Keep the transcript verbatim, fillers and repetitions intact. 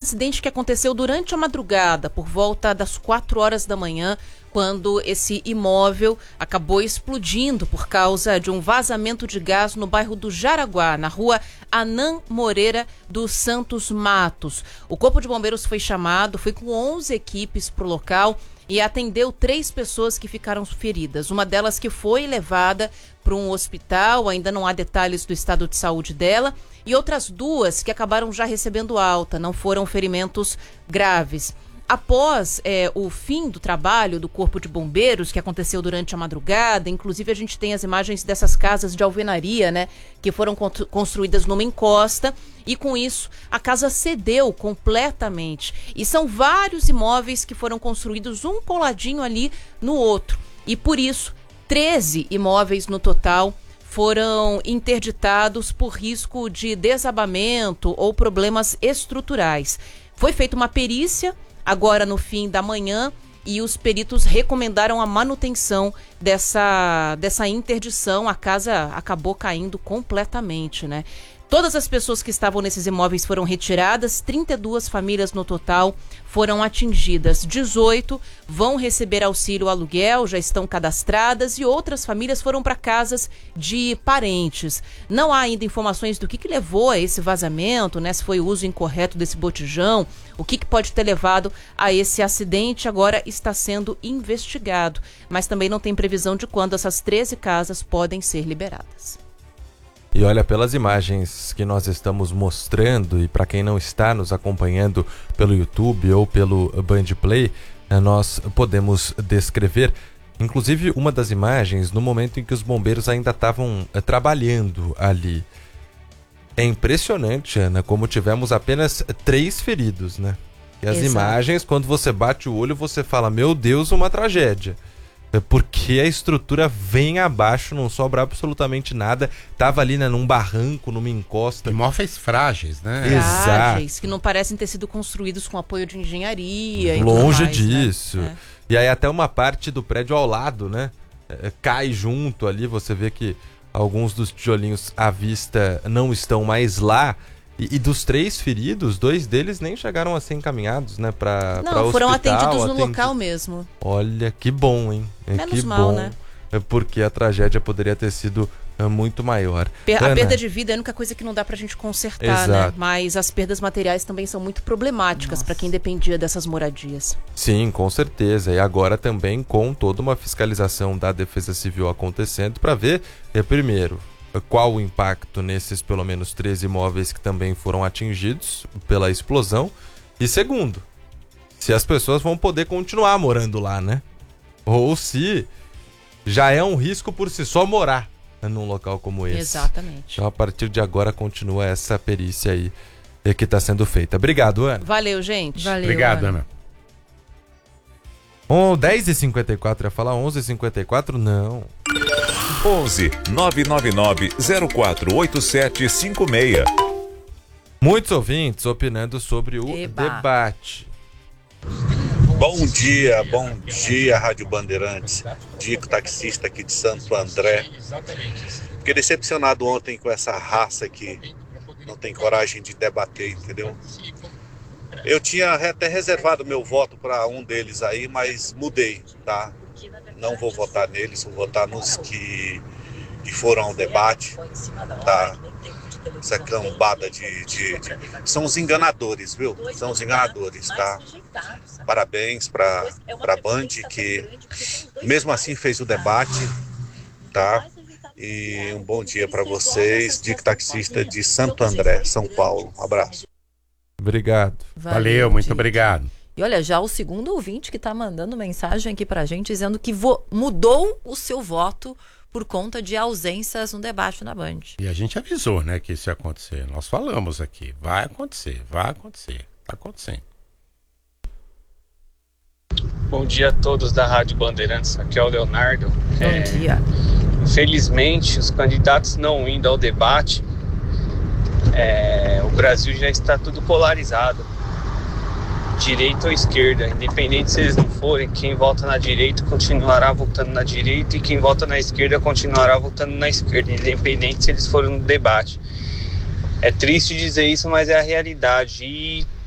acidente que aconteceu durante a madrugada, por volta das quatro horas da manhã, quando esse imóvel acabou explodindo por causa de um vazamento de gás no bairro do Jaraguá, na rua Anã Moreira dos Santos Matos. O Corpo de Bombeiros foi chamado, foi com onze equipes para o local e atendeu três pessoas que ficaram feridas. Uma delas que foi levada para um hospital, ainda não há detalhes do estado de saúde dela, e outras duas que acabaram já recebendo alta, não foram ferimentos graves. Após é, o fim do trabalho do Corpo de Bombeiros, que aconteceu durante a madrugada, inclusive a gente tem as imagens dessas casas de alvenaria, né, que foram construídas numa encosta, e com isso a casa cedeu completamente. E são vários imóveis que foram construídos um coladinho ali no outro. E por isso, treze imóveis no total foram interditados por risco de desabamento ou problemas estruturais. Foi feita uma perícia agora no fim da manhã, e os peritos recomendaram a manutenção dessa, dessa interdição. A casa acabou caindo completamente, né? Todas as pessoas que estavam nesses imóveis foram retiradas, trinta e duas famílias no total foram atingidas. dezoito vão receber auxílio aluguel, já estão cadastradas, e outras famílias foram para casas de parentes. Não há ainda informações do que, que levou a esse vazamento, né? Se foi o uso incorreto desse botijão, o que, que pode ter levado a esse acidente, agora está sendo investigado. Mas também não tem previsão de quando essas treze casas podem ser liberadas. E olha, pelas imagens que nós estamos mostrando, e para quem não está nos acompanhando pelo YouTube ou pelo Band Play, nós podemos descrever, inclusive uma das imagens, no momento em que os bombeiros ainda estavam trabalhando ali. É impressionante, Ana, como tivemos apenas três feridos, né? E as Exato. Imagens, quando você bate o olho, você fala, meu Deus, uma tragédia. Porque a estrutura vem abaixo, não sobra absolutamente nada. Tava ali, né, num barranco, numa encosta. Imóveis frágeis, né? Frágeis, Exato. que não parecem ter sido construídos com apoio de engenharia. Longe e tudo mais, disso. Né? E aí até uma parte do prédio ao lado, né? É, cai junto ali, você vê que alguns dos tijolinhos à vista não estão mais lá. E, e dos três feridos, dois deles nem chegaram a ser encaminhados, né, para para Não, foram hospital, atendidos no atendi... local mesmo. Olha, que bom, hein? É, Menos que mal, bom, né? É porque a tragédia poderia ter sido é, muito maior. Per- Ana, a perda de vida é a única coisa que não dá pra gente consertar, Exato. né? Mas as perdas materiais também são muito problemáticas para quem dependia dessas moradias. Sim, com certeza. E agora também com toda uma fiscalização da Defesa Civil acontecendo para ver, é, primeiro, qual o impacto nesses pelo menos treze imóveis que também foram atingidos pela explosão. E segundo, se as pessoas vão poder continuar morando lá, né? Ou se já é um risco por si só morar num local como esse. Exatamente. Então, a partir de agora, continua essa perícia aí que está sendo feita. Obrigado, Ana. Valeu, gente. Valeu, Obrigado, Ana. Oh, dez e cinquenta e quatro, ia falar onze e cinquenta e quatro? Não. onze nove nove nove zero quatro oito sete cinco seis. Muitos ouvintes opinando sobre o Eba. debate. Bom dia, bom dia, Rádio Bandeirantes. Dico, taxista aqui de Santo André. Fiquei decepcionado ontem com essa raça que não tem coragem de debater, entendeu? Eu tinha até reservado meu voto para um deles aí, mas mudei, tá? Não vou votar neles, vou votar nos que, que foram ao debate, tá? Essa cambada de, de, de... São os enganadores, viu? São os enganadores, tá? Parabéns para a Band, que mesmo assim fez o debate, tá? E um bom dia para vocês, Dico Taxista de Santo André, São Paulo. Um abraço. Obrigado. Valeu, muito Dick. obrigado. E olha, já o segundo ouvinte que tá mandando mensagem aqui pra gente dizendo que vo- mudou o seu voto por conta de ausências no debate na Band. E a gente avisou, né, que isso ia acontecer. Nós falamos aqui, vai acontecer, vai acontecer, tá acontecendo. Bom dia a todos da Rádio Bandeirantes, aqui é o Leonardo. Bom É, dia. infelizmente, os candidatos não indo ao debate, é, o Brasil já está tudo polarizado, direita ou esquerda, independente se eles não forem, quem vota na direita continuará votando na direita e quem vota na esquerda continuará votando na esquerda, independente se eles forem no debate. É triste dizer isso, mas é a realidade. E